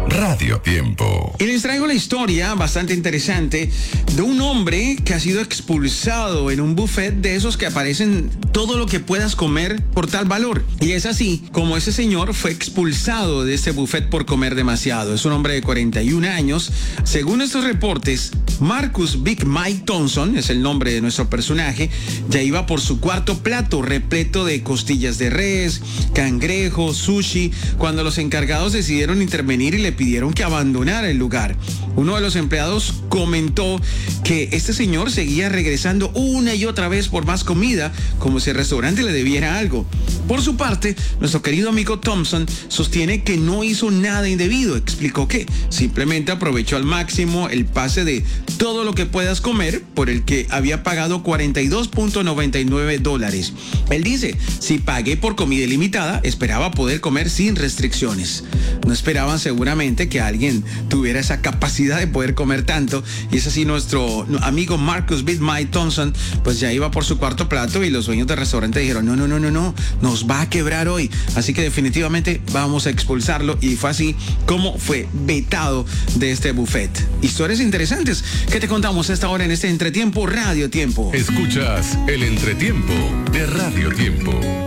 Radio Tiempo. Y les traigo la historia bastante interesante de un hombre que ha sido expulsado en un buffet de esos que aparecen todo lo que puedas comer por tal valor. Y es así como ese señor fue expulsado de este buffet por comer demasiado. Es un hombre de 41 años. Según estos reportes, Marcus Big Mike Thompson, es el nombre de nuestro personaje, ya iba por su cuarto plato repleto de costillas de res, cangrejo, sushi, cuando los encargados decidieron intervenir y le pidieron que abandonara el lugar. Uno de los empleados comentó que este señor seguía regresando una y otra vez por más comida, como si el restaurante le debiera algo. Por su parte, nuestro querido amigo Thompson sostiene que no hizo nada indebido. Explicó que simplemente aprovechó al máximo el pase de todo lo que puedas comer, por el que había pagado $42.99. Él dice: si pagué por comida ilimitada, esperaba poder comer sin restricciones. No esperaban seguramente que alguien tuviera esa capacidad de poder comer tanto, y es así nuestro amigo Marcus Big Mike Thompson pues ya iba por su cuarto plato, y los dueños del restaurante dijeron: no, nos va a quebrar hoy, así que definitivamente vamos a expulsarlo, y fue así como fue vetado de este buffet. Historias interesantes que te contamos a esta hora en este Entretiempo Radio Tiempo. Escuchas el Entretiempo de Radio Tiempo.